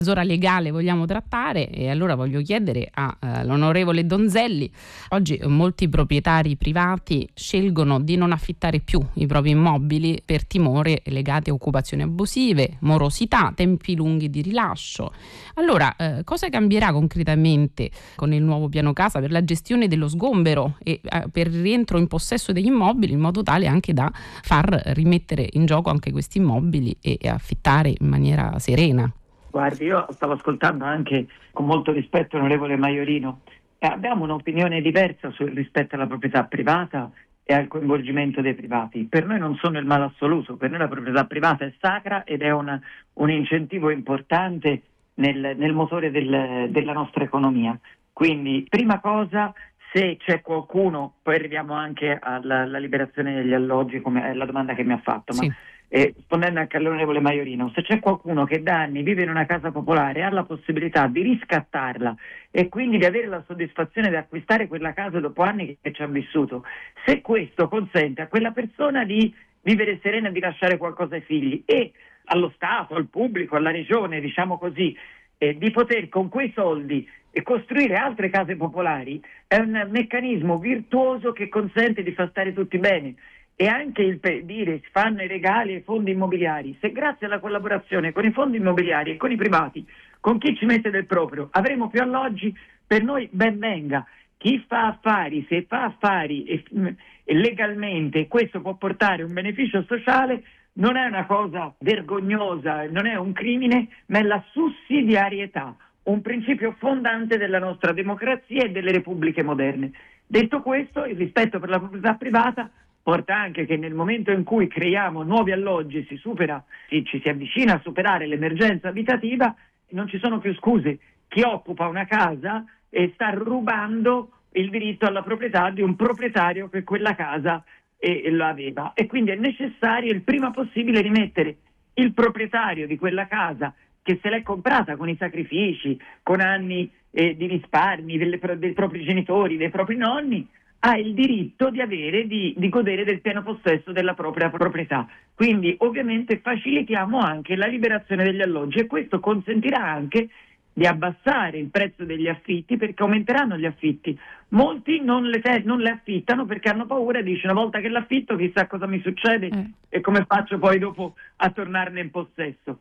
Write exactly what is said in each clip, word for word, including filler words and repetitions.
Zora legale vogliamo trattare e allora voglio chiedere all'onorevole Donzelli. Oggi molti proprietari privati scelgono di non affittare più i propri immobili per timore legati a occupazioni abusive, morosità, tempi lunghi di rilascio. Allora, eh, cosa cambierà concretamente con il nuovo piano casa per la gestione dello sgombero e eh, per il rientro in possesso degli immobili, in modo tale anche da far rimettere in gioco anche questi immobili e, e affittare in maniera serena? Guardi, io stavo ascoltando anche con molto rispetto l'onorevole Maiorino e abbiamo un'opinione diversa sul rispetto alla proprietà privata e al coinvolgimento dei privati. Per noi non sono il male assoluto, per noi la proprietà privata è sacra ed è un, un incentivo importante nel, nel motore del, della nostra economia. Quindi, prima cosa, se c'è qualcuno, poi arriviamo anche alla, alla liberazione degli alloggi, come è la domanda che mi ha fatto, Sì. ma E rispondendo anche all'onorevole Maiorino, se c'è qualcuno che da anni vive in una casa popolare e ha la possibilità di riscattarla e quindi di avere la soddisfazione di acquistare quella casa dopo anni che ci ha vissuto, se questo consente a quella persona di vivere serena e di lasciare qualcosa ai figli e allo Stato, al pubblico, alla regione, diciamo così, eh, di poter con quei soldi costruire altre case popolari, è un meccanismo virtuoso che consente di far stare tutti bene. E anche il pe- dire si fanno i regali ai fondi immobiliari, se grazie alla collaborazione con i fondi immobiliari e con i privati, con chi ci mette del proprio, avremo più alloggi, per noi ben venga. Chi fa affari, se fa affari e, e legalmente questo può portare un beneficio sociale, non è una cosa vergognosa, non è un crimine, ma è la sussidiarietà, un principio fondante della nostra democrazia e delle repubbliche moderne. Detto questo, il rispetto per la proprietà privata porta anche che nel momento in cui creiamo nuovi alloggi si supera, si, ci si avvicina a superare l'emergenza abitativa, non ci sono più scuse. Chi occupa una casa e sta rubando il diritto alla proprietà di un proprietario che quella casa e, e lo aveva, e quindi è necessario il prima possibile rimettere il proprietario di quella casa che se l'è comprata con i sacrifici, con anni eh, di risparmi delle, dei propri genitori, dei propri nonni, ha il diritto di avere, di, di godere del pieno possesso della propria proprietà. Quindi ovviamente facilitiamo anche la liberazione degli alloggi e questo consentirà anche di abbassare il prezzo degli affitti, perché aumenteranno gli affitti. Molti non le, te- non le affittano perché hanno paura e dicono: una volta che l'affitto chissà cosa mi succede mm. e come faccio poi dopo a tornarne in possesso.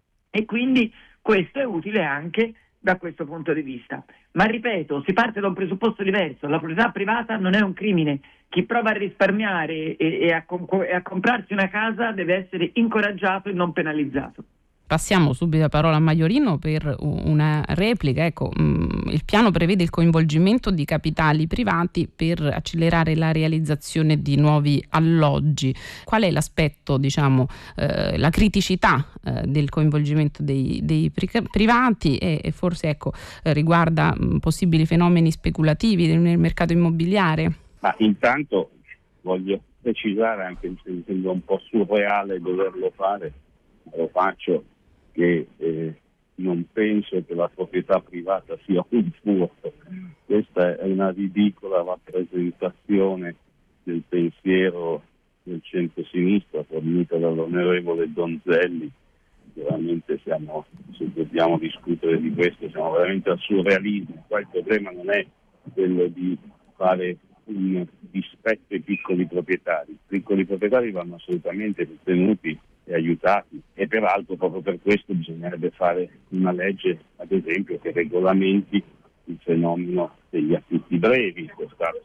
E quindi questo è utile anche da questo punto di vista. Ma ripeto, si parte da un presupposto diverso: la proprietà privata non è un crimine. Chi prova a risparmiare e, e, a, com- e a comprarsi una casa deve essere incoraggiato e non penalizzato. Passiamo subito la parola a Maiorino per una replica. Ecco, mh, il piano prevede il coinvolgimento di capitali privati per accelerare la realizzazione di nuovi alloggi. Qual è l'aspetto, diciamo, eh, la criticità eh, del coinvolgimento dei, dei pri- privati e, e forse ecco eh, riguarda mh, possibili fenomeni speculativi nel mercato immobiliare? Ma intanto voglio precisare, anche se mi sembra un po' surreale doverlo fare, lo faccio, che eh, non penso che la proprietà privata sia un furto. Questa è una ridicola rappresentazione del pensiero del centro-sinistra fornita dall'onorevole Donzelli. Veramente siamo, se dobbiamo discutere di questo, siamo veramente al surrealismo. Qua il problema non è quello di fare un dispetto ai piccoli proprietari. I piccoli proprietari vanno assolutamente sostenuti e aiutati, e peraltro proprio per questo bisognerebbe fare una legge, ad esempio, che regolamenti il fenomeno degli affitti brevi, che è stato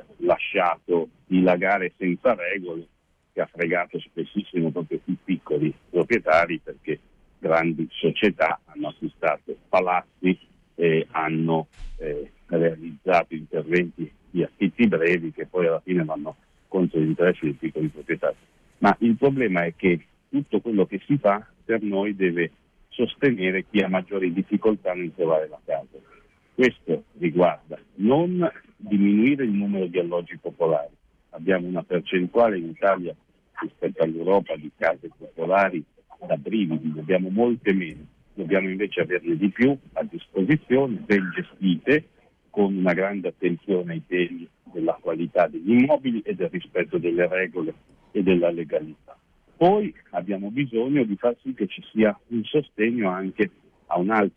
lasciato dilagare senza regole, che ha fregato spessissimo proprio i piccoli proprietari, perché grandi società hanno acquistato palazzi e hanno eh, realizzato interventi di affitti brevi che poi alla fine vanno contro gli interessi dei piccoli proprietari. Ma il problema è che tutto quello che si fa per noi deve sostenere chi ha maggiori difficoltà nel trovare la casa. Questo riguarda non diminuire il numero di alloggi popolari. Abbiamo una percentuale in Italia rispetto all'Europa di case popolari da brividi, ne abbiamo molte meno. Dobbiamo invece averne di più a disposizione, ben gestite, con una grande attenzione ai temi della qualità degli immobili e del rispetto delle regole e della legalità. Poi abbiamo bisogno di far sì che ci sia un sostegno anche a un altro